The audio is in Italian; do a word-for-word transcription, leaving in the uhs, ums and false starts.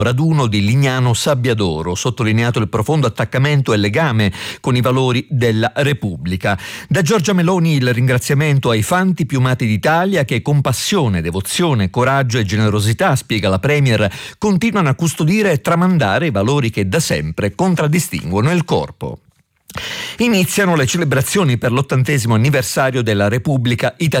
raduno di Lignano Sabbiadoro, sottolineato il profondo attaccamento e legame con i valori della Repubblica. Da Giorgia Meloni il ringraziamento ai fanti piumati d'Italia che con passione, devozione, coraggio e generosità, spiega la Premier, continuano a custodire e tramandare i valori che da sempre contraddistinguono il corpo. Iniziano le celebrazioni per l'ottantesimo anniversario della Repubblica Italiana.